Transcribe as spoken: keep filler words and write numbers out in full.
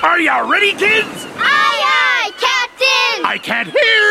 Are you ready, kids? Aye, aye, Captain! I can't hear